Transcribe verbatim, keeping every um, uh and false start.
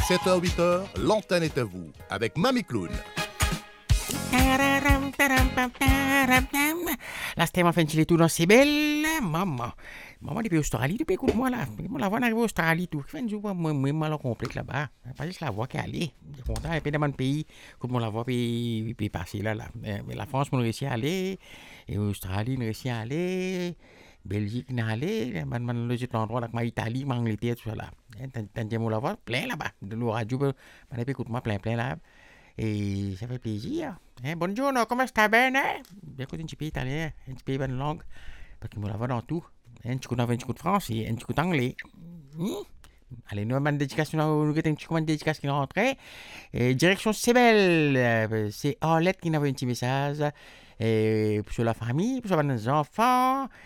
sept heures huit heures, l'antenne est à vous avec Mamie Clown. La stiamo facendo tu non sei bella, mamma. Mamma depuis Australie, depuis écoute-moi là. Moi la voix arrive Australie tout. Fait du moi moi mal complet là-bas. Pas juste la voix qui allait. Content et puis dans mon pays, comme moi la voix puis puis passer là là. Mais la France mon réussi à aller et Australie réussi à aller. Belgique n'a allé, man man le endroit là, ma Italie, ma Angleterre tout ça là. T'entends moi la voix plein là-bas. De l'eau radio, man écoute-moi plein plein là. Et ça fait plaisir. Hein, buongiorno, come sta bene? Bien écoute un petit peu italien, un petit peu bonne langue. Parce que moi la voix dans tout. Un petit coup d'anglais, un petit coup de français, un petit coup d'anglais. Hmm? Allez, nous avons une dédication, nous avons une dédication qui est rentrée. Et direction c'est belle. C'est Arlette qui nous a un petit message. Et pour la famille, pour les enfants,